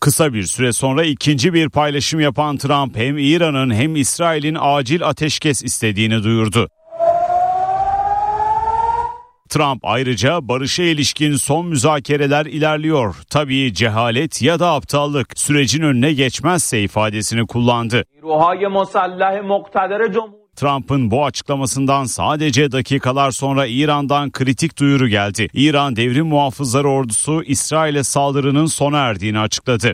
Kısa bir süre sonra ikinci bir paylaşım yapan Trump hem İran'ın hem İsrail'in acil ateşkes istediğini duyurdu. Trump ayrıca barışa ilişkin son müzakereler ilerliyor. Tabii cehalet ya da aptallık sürecin önüne geçmezse ifadesini kullandı. Trump'ın bu açıklamasından sadece dakikalar sonra İran'dan kritik duyuru geldi. İran Devrim Muhafızları Ordusu İsrail'e saldırının sona erdiğini açıkladı.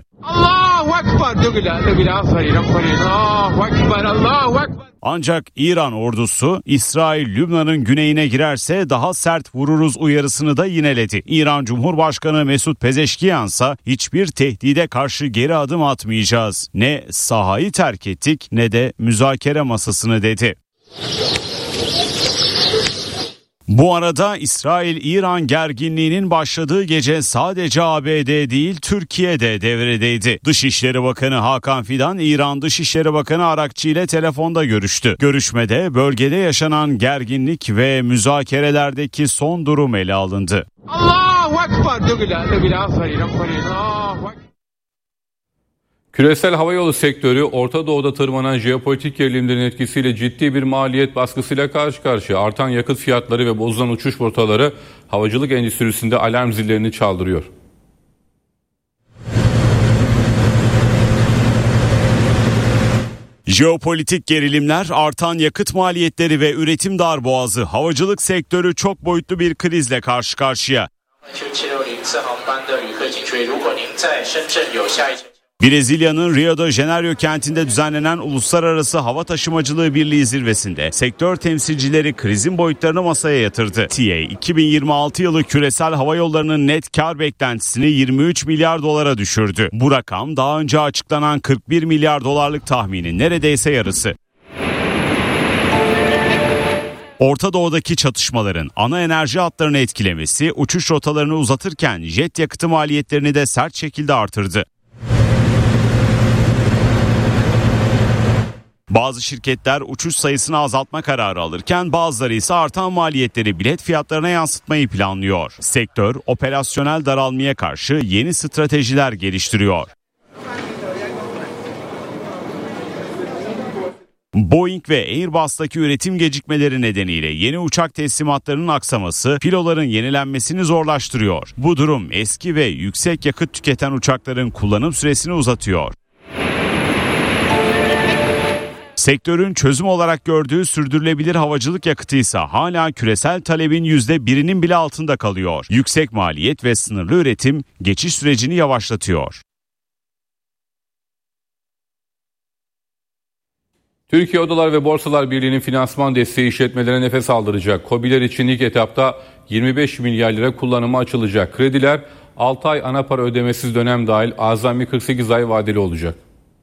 Ancak İran ordusu İsrail Lübnan'ın güneyine girerse daha sert vururuz uyarısını da yineledi. İran Cumhurbaşkanı Mesut Pezeşkiyan ise hiçbir tehdide karşı geri adım atmayacağız. Ne sahayı terk ettik ne de müzakere masasını dedi. Bu arada İsrail-İran gerginliğinin başladığı gece sadece ABD değil Türkiye'de devredeydi. Dışişleri Bakanı Hakan Fidan, İran Dışişleri Bakanı Arakçı ile telefonda görüştü. Görüşmede bölgede yaşanan gerginlik ve müzakerelerdeki son durum ele alındı. Küresel havayolu sektörü Orta Doğu'da tırmanan jeopolitik gerilimlerin etkisiyle ciddi bir maliyet baskısıyla karşı karşıya. Artan yakıt fiyatları ve bozulan uçuş rotaları havacılık endüstrisinde alarm zillerini çaldırıyor. Jeopolitik gerilimler, artan yakıt maliyetleri ve üretim darboğazı, havacılık sektörü çok boyutlu bir krizle karşı karşıya. Brezilya'nın Rio de Janeiro kentinde düzenlenen Uluslararası Hava Taşımacılığı Birliği zirvesinde sektör temsilcileri krizin boyutlarını masaya yatırdı. TA 2026 yılı küresel hava yollarının net kar beklentisini 23 milyar dolara düşürdü. Bu rakam daha önce açıklanan 41 milyar dolarlık tahminin neredeyse yarısı. Orta Doğu'daki çatışmaların ana enerji hatlarını etkilemesi uçuş rotalarını uzatırken jet yakıtı maliyetlerini de sert şekilde artırdı. Bazı şirketler uçuş sayısını azaltma kararı alırken bazıları ise artan maliyetleri bilet fiyatlarına yansıtmayı planlıyor. Sektör operasyonel daralmaya karşı yeni stratejiler geliştiriyor. Boeing ve Airbus'taki üretim gecikmeleri nedeniyle yeni uçak teslimatlarının aksaması filoların yenilenmesini zorlaştırıyor. Bu durum eski ve yüksek yakıt tüketen uçakların kullanım süresini uzatıyor. Sektörün çözüm olarak gördüğü sürdürülebilir havacılık yakıtı ise hala küresel talebin %1'inin bile altında kalıyor. Yüksek maliyet ve sınırlı üretim geçiş sürecini yavaşlatıyor. Türkiye Odalar ve Borsalar Birliği'nin finansman desteği işletmelere nefes aldıracak. KOBİ'ler için ilk etapta 25 milyar lira kullanıma açılacak. Krediler 6 ay ana para ödemesiz dönem dahil azami 48 ay vadeli olacak.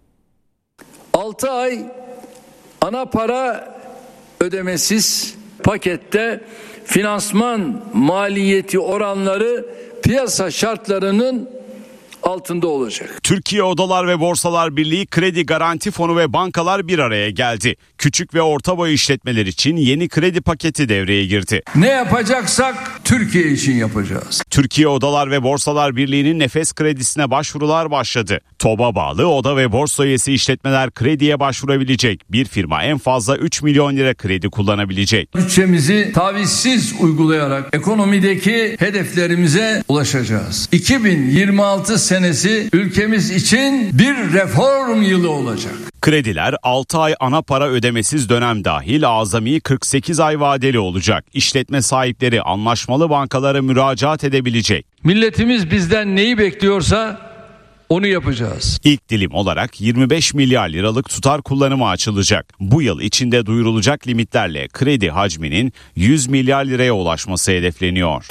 6 ay ana para ödemesiz pakette finansman maliyeti oranları piyasa şartlarının altında olacak. Türkiye Odalar ve Borsalar Birliği Kredi Garanti Fonu ve bankalar bir araya geldi. Küçük ve orta boy işletmeler için yeni kredi paketi devreye girdi. Ne yapacaksak Türkiye için yapacağız. Türkiye Odalar ve Borsalar Birliği'nin nefes kredisine başvurular başladı. TOB'a bağlı oda ve borsa üyesi işletmeler krediye başvurabilecek. Bir firma en fazla 3 milyon lira kredi kullanabilecek. Bütçemizi tavizsiz uygulayarak ekonomideki hedeflerimize ulaşacağız. 2026 senesi ülkemiz için bir reform yılı olacak. Krediler 6 ay ana para ödemesiz dönem dahil azami 48 ay vadeli olacak. İşletme sahipleri anlaşmalı bankalara müracaat edebilecek. Milletimiz bizden neyi bekliyorsa onu yapacağız. İlk dilim olarak 25 milyar liralık tutar kullanıma açılacak. Bu yıl içinde duyurulacak limitlerle kredi hacminin 100 milyar liraya ulaşması hedefleniyor.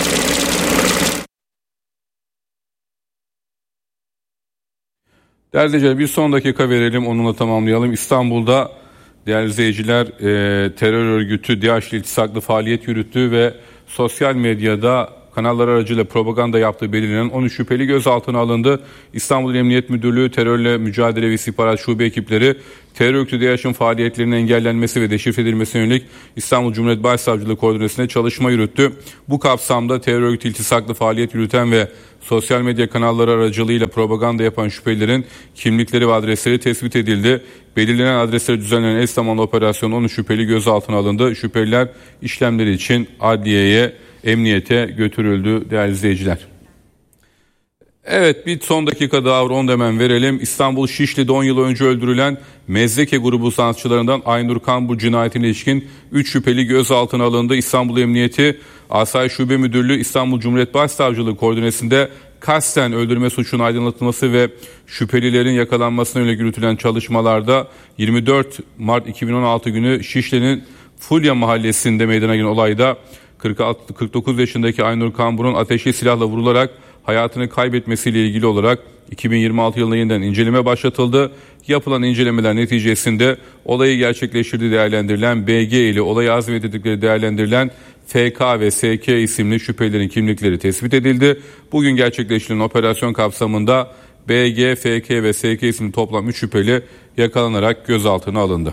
Değerli izleyiciler, bir son dakika verelim, onunla tamamlayalım. İstanbul'da değerli izleyiciler terör örgütü DAEŞ ile iltisaklı faaliyet yürüttüğü ve sosyal medyada kanallar aracılığıyla propaganda yaptığı belirlenen 13 şüpheli gözaltına alındı. İstanbul Emniyet Müdürlüğü Terörle Mücadele ve İstihbarat Şube ekipleri terör örgütü DAEŞ'in faaliyetlerinin engellenmesi ve deşifre edilmesine yönelik İstanbul Cumhuriyet Başsavcılığı koordinasyonunda çalışma yürüttü. Bu kapsamda terör örgütü iltisaklı faaliyet yürüten ve sosyal medya kanalları aracılığıyla propaganda yapan şüphelilerin kimlikleri ve adresleri tespit edildi. Belirlenen adreslere düzenlenen eş zamanlı operasyon 13 şüpheli gözaltına alındı. Şüpheliler işlemleri için adliyeye, emniyete götürüldü değerli izleyiciler. Evet, bir son dakika daha onu da hemen verelim. İstanbul Şişli'de 10 yıl önce öldürülen Mezdeke grubu sanatçılarından Aynur Kambur cinayetine ilişkin 3 şüpheli gözaltına alındı. İstanbul Emniyeti Asayiş Şube Müdürlüğü İstanbul Cumhuriyet Başsavcılığı koordinesinde kasten öldürme suçunun aydınlatılması ve şüphelilerin yakalanmasına yönelik yürütülen çalışmalarda 24 Mart 2016 günü Şişli'nin Fulya mahallesinde meydana gelen olayda 49 yaşındaki Aynur Kambur'un ateşli silahla vurularak hayatını kaybetmesiyle ilgili olarak 2026 yılında yeniden inceleme başlatıldı. Yapılan incelemeler neticesinde olayı gerçekleştirdiği değerlendirilen BG ile olayı azmettirdikleri değerlendirilen FK ve SK isimli şüphelilerin kimlikleri tespit edildi. Bugün gerçekleştirilen operasyon kapsamında BG, FK ve SK isimli toplam 3 şüpheli yakalanarak gözaltına alındı.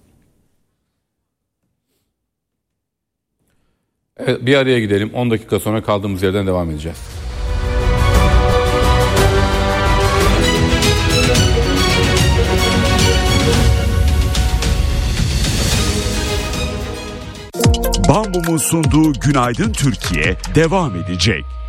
Evet, bir araya gidelim. 10 dakika sonra kaldığımız yerden devam edeceğiz. Bambum'un sunduğu Günaydın Türkiye devam edecek.